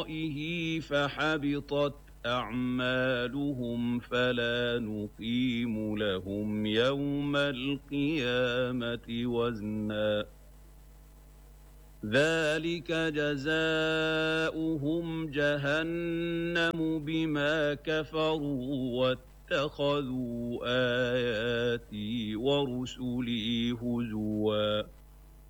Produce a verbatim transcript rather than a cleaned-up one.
فحبطت أعمالهم فلا نقيم لهم يوم القيامة وزنا ذلك جزاؤهم جهنم بما كفروا واتخذوا آياتي ورسلي هزوا